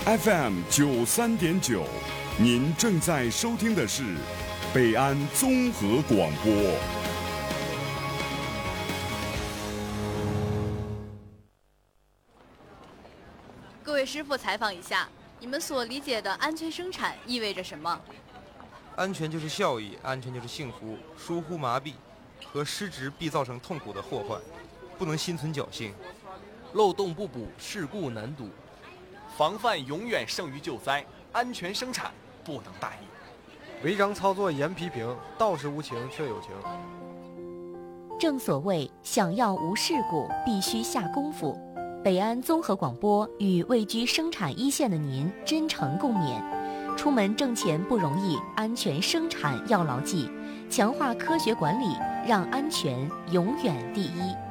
FM 93.9，您正在收听的是北安综合广播。 各位师傅，采访一下，你们所理解的安全生产意味着什么？ 安全就是效益，安全就是幸福。疏忽麻痹和失职必造成痛苦的祸患，不能心存侥幸。 漏洞不补，事故难堵。 防范永远胜于救灾，安全生产不能大意。 违章操作严批评，道是无情却有情。 正所谓想要无事故，必须下功夫。北安综合广播与位居生产一线的您真诚共勉。出门挣钱不容易，安全生产要牢记，强化科学管理，让安全永远第一。